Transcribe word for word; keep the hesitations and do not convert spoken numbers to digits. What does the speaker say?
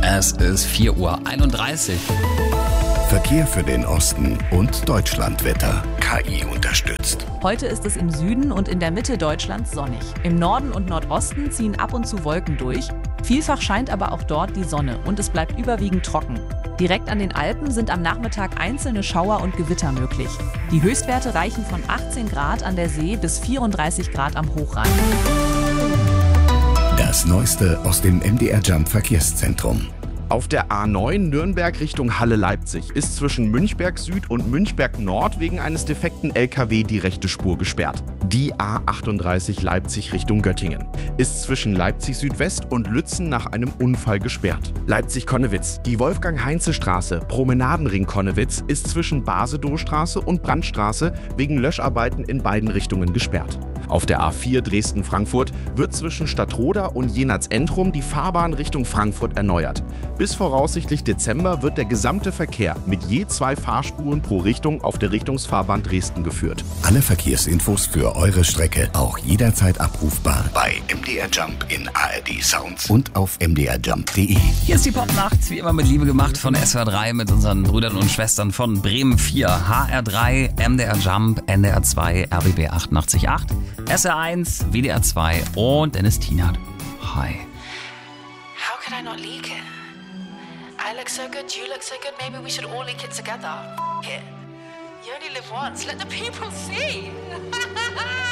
Es ist vier Uhr einunddreißig. Verkehr für den Osten und Deutschlandwetter. K I unterstützt. Heute ist es im Süden und in der Mitte Deutschlands sonnig. Im Norden und Nordosten ziehen ab und zu Wolken durch. Vielfach scheint aber auch dort die Sonne und es bleibt überwiegend trocken. Direkt an den Alpen sind am Nachmittag einzelne Schauer und Gewitter möglich. Die Höchstwerte reichen von achtzehn Grad an der See bis vierunddreißig Grad am Hochrhein. Das Neueste aus dem M D R Jump Verkehrszentrum. Auf der A neun Nürnberg Richtung Halle-Leipzig ist zwischen Münchberg Süd und Münchberg Nord wegen eines defekten L K W die rechte Spur gesperrt. Die A achtunddreißig Leipzig Richtung Göttingen ist zwischen Leipzig Südwest und Lützen nach einem Unfall gesperrt. Leipzig-Konnewitz, die Wolfgang-Heinze-Straße, Promenadenring Konnewitz ist zwischen Basedow-Straße und Brandstraße wegen Löscharbeiten in beiden Richtungen gesperrt. Auf der A vier Dresden-Frankfurt wird zwischen Stadtroda und Jenatz-Entrum die Fahrbahn Richtung Frankfurt erneuert. Bis voraussichtlich Dezember wird der gesamte Verkehr mit je zwei Fahrspuren pro Richtung auf der Richtungsfahrbahn Dresden geführt. Alle Verkehrsinfos für eure Strecke auch jederzeit abrufbar bei M D R Jump in A R D Sounds und auf m d r jump punkt d e. Hier ist die Popnacht, wie immer mit Liebe gemacht von S W R drei mit unseren Brüdern und Schwestern von Bremen vier, H R drei, M D R Jump, N D R zwei, R B B achtundachtzig Komma acht, S R eins, W D R zwei und Dennis Tienert. Hi. How could I not leak it? I look so good, you look so good, maybe we should all leak it together. F it. You only live once, let the people see.